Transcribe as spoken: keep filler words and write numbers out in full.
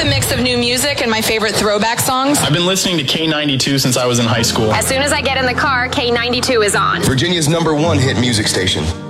perfect mix of new music and my favorite throwback songs. I've been listening to K ninety-two since I was in high school. As soon as I get in the car, K ninety-two is on. Virginia's number one hit music station.